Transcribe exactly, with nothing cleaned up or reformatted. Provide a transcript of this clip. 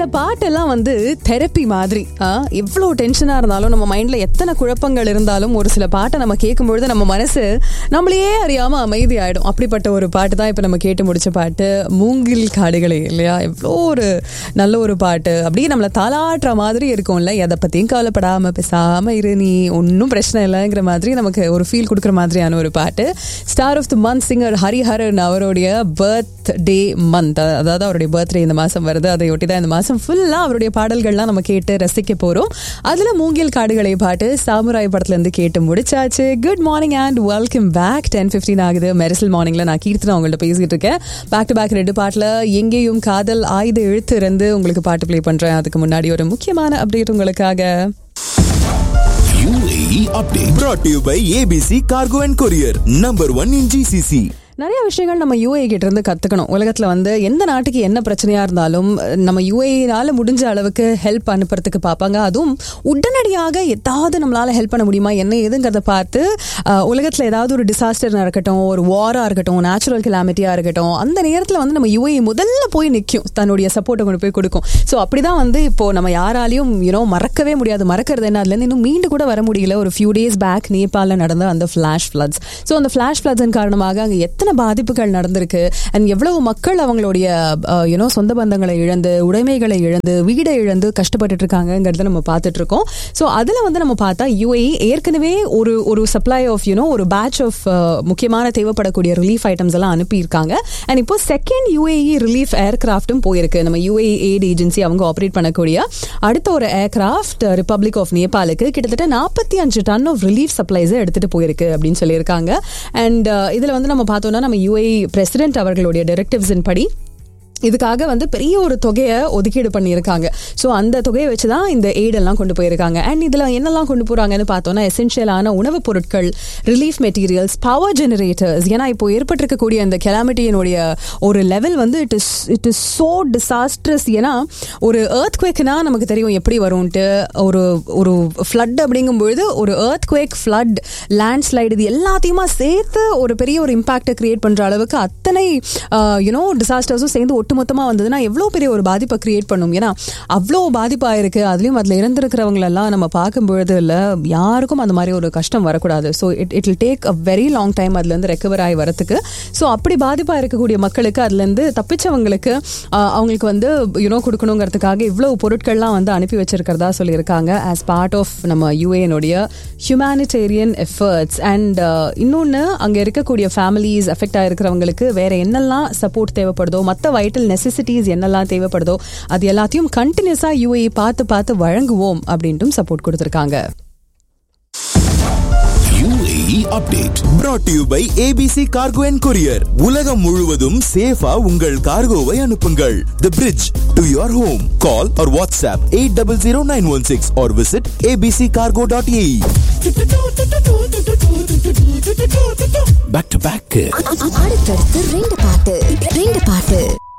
சில பாட்டெல்லாம் வந்து தெரப்பி மாதிரி. எவ்வளோ டென்ஷனாக இருந்தாலும், நம்ம மைண்டில் எத்தனை குழப்பங்கள் இருந்தாலும், ஒரு சில பாட்டை நம்ம கேட்கும்பொழுது நம்ம மனசு நம்மளையே அறியாமல் அமைதி ஆகிடும். அப்படிப்பட்ட ஒரு பாட்டு தான் இப்போ நம்ம கேட்டு முடிச்ச பாட்டு, மூங்கில் காடுகளே இல்லையா? எவ்வளோ ஒரு நல்ல ஒரு பாட்டு. அப்படியே நம்மளை தாளாட்டுற மாதிரி இருக்கும்ல. எதை பற்றியும் கவலைப்படாமல் பேசாமல் இரு, நீ ஒன்றும் பிரச்சனை இல்லைங்கிற மாதிரி நமக்கு ஒரு ஃபீல் கொடுக்குற மாதிரியான ஒரு பாட்டு. Star of the month singer Hariharan அவருடைய பர்த் டே மந்த், அதாவது அவருடைய பர்த்டே இந்த மாதம் வருது. அதையொட்டி தான் இந்த மாதம் ஃபுல்லாக அவருடைய பாடல்கள்லாம் நம்ம கேட்டு ரசிக்க போகிறோம். அதில் மூங்கில் காடுகளை பாட்டு சாமுராய் படத்துலேருந்து கேட்டு முடிச்சாச்சு. Good morning and welcome back. Ten fifteen ஆகுது. மெரிசல் மார்னிங்கில் நான் கீர்த்தனா உங்கள்கிட்ட பேசிகிட்டு இருக்கேன். பேக் டு பேக் ரெண்டு பாட்டில் எங்கேயும் காதல் ஆயுத எழுத்து இருந்து உங்களுக்கு பாட்டு ப்ளே பண்ணுறேன். அதுக்கு முன்னாடி ஒரு முக்கியமான அப்டேட் உங்களுக்காக. U A E update brought to you by A B C Cargo and Courier, number one in G C C. நிறைய விஷயங்கள் நம்ம யூஏ கிட்ட இருந்து கற்றுக்கணும். உலகத்தில் வந்து எந்த நாட்டுக்கு என்ன பிரச்சனையாக இருந்தாலும் நம்ம யூஏனால முடிஞ்ச அளவுக்கு ஹெல்ப் அனுப்புறதுக்கு பார்ப்பாங்க. அதுவும் உடனடியாக ஏதாவது நம்மளால் ஹெல்ப் பண்ண முடியுமா என்ன ஏதுங்கிறத பார்த்து உலகத்தில் ஏதாவது ஒரு டிசாஸ்டர் இருக்கட்டும், ஒரு வாராக இருக்கட்டும், நேச்சுரல் கிளாமிட்டியாக இருக்கட்டும், அந்த நேரத்தில் வந்து நம்ம யூஏ முதல்ல போய் நிற்கும், தன்னுடைய சப்போர்ட்டை கொண்டு போய் கொடுக்கும். ஸோ அப்படி தான் வந்து இப்போது நம்ம யாராலையும் யூனோ மறக்கவே முடியாது. மறக்கிறது என்ன, அதுலேருந்து இன்னும் மீண்டு கூட வர முடியல. ஒரு ஃபியூ டேஸ் பேக் நேபாளில் நடந்த அந்த ஃப்ளாஷ் ஃப்ளட்ஸ். ஸோ அந்த ஃப்ளாஷ் ஃப்ளட்ஸின் காரணமாக அங்கே எத்தனை பாதிப்புகள் நடந்திருக்கு, அண்ட் எவ்வளவு மக்கள் அவங்களுடைய யூனோ சொந்த பந்தங்களை இழந்து, உடைமைகளை இழந்து, வீடை இழந்து கஷ்டப்பட்டு இருக்காங்கிறத நம்ம பார்த்துட்டு இருக்கோம். ஸோ அதில் வந்து நம்ம பார்த்தா யூஏஇ ஏற்கனவே ஒரு ஒரு சப்ளை ஆஃப் யூனோ ஒரு பேட்ச் ஆஃப் முக்கியமான தேவைப்படக்கூடிய ரிலீஃப் ஐட்டம்ஸ் எல்லாம் அனுப்பியிருக்காங்க. அண்ட் இப்போ செகண்ட் யூஏஇ ரிலீஃப் ஏர்கிராஃப்டும் போயிருக்கு. நம்ம யூஏஇ எய்ட் ஏஜென்சி அவங்க ஆப்ரேட் பண்ணக்கூடிய அடுத்த ஒரு ஏர்கிராஃப்ட் ரிப்பப்ளிக் ஆஃப் நேபாளுக்கு கிட்டத்தட்ட நாற்பத்தி அஞ்சு டன் ஆஃப் ரிலீஃப் சப்ளைஸை எடுத்துட்டு போயிருக்கு அப்படின்னு சொல்லியிருக்காங்க. அண்ட் இதில் வந்து நம்ம பார்த்தோம்னா நம்ம யூஏஇ பிரசிடென்ட் அவர்களுடைய டைரக்டிவ்ஸின் படி இதுக்காக வந்து பெரிய ஒரு தொகையை ஒதுக்கீடு பண்ணியிருக்காங்க. ஸோ அந்த தொகையை வச்சு தான் இந்த எய்டெல்லாம் கொண்டு போயிருக்காங்க. அண்ட் இதில் என்னெல்லாம் கொண்டு போகிறாங்கன்னு பார்த்தோன்னா எசென்ஷியலான உணவுப் பொருட்கள், ரிலீஃப் மெட்டீரியல்ஸ், பவர் ஜெனரேட்டர்ஸ். ஏன்னா இப்போ ஏற்பட்டிருக்கக்கூடிய அந்த கெலாமிட்டியினுடைய ஒரு லெவல் வந்து it is it is so disastrous. ஏன்னா ஒரு எர்த் குவேக்னா நமக்கு தெரியும் எப்படி வரும்ன்ட்டு. ஒரு ஒரு ஃப்ளட் அப்படிங்கும்பொழுது ஒரு earth quake, flood, land slide, இது எல்லாத்தையுமா சேர்த்து ஒரு பெரிய ஒரு இம்பாக்டை கிரியேட் பண்ணுற அளவுக்கு அத்தனை யூனோ டிசாஸ்டர்ஸும் சேர்ந்து ஒட்டு மொத்தமாக வந்ததுன்னா எவ்வளோ பெரிய ஒரு பாதிப்பை கிரியேட் பண்ணும். ஏன்னா அவ்வளோ பாதிப்பாயிருக்கு. அதுலேயும் அதில் இறந்துருக்கிறவங்களெல்லாம் நம்ம பார்க்கும்பொழுது இல்லை யாருக்கும் அந்த மாதிரி ஒரு கஷ்டம் வரக்கூடாது. So it it will take a very long time அதுலேருந்து ரெக்கவர் ஆகி வரத்துக்கு. ஸோ அப்படி பாதிப்பாக இருக்கக்கூடிய மக்களுக்கு, அதுலேருந்து தப்பிச்சவங்களுக்கு அவங்களுக்கு வந்து யூனோ கொடுக்கணுங்கிறதுக்காக இவ்வளோ பொருட்கள்லாம் வந்து அனுப்பி வச்சிருக்கிறதா சொல்லியிருக்காங்க ஆஸ் பார்ட் ஆஃப் நம்ம யூஏனுடைய ஹியூமானிட்டேரியன் எஃபர்ட்ஸ். அண்ட் இன்னொன்று அங்கே இருக்கக்கூடிய ஃபேமிலிஸ் அஃபெக்ட் ஆகிருக்கிறவங்களுக்கு வேற என்னெல்லாம் சப்போர்ட் தேவைப்படுதோ, மற்ற வைட்டல் நெசசிட்டிஸ் என்னெல்லாம் தேவைப்படுதோ அது எல்லாத்தையும் கண்டினியூஸா யூஏஇ பார்த்து பார்த்து வழங்குவோம் அப்படின்ட்டும் சப்போர்ட் கொடுத்திருக்காங்க. U A E update brought to you by A B C Cargo and Courier. உலகம் முழுவதும் சேஃபா உங்கள் கார்கோவை அனுப்புங்கள். The bridge to your home. Call or WhatsApp eight zero zero nine one six or visit a b c cargo dot a e. Back to back. அடுத்தடுத்து ரெண்டு பாட்டு ரெண்டு பாட்டு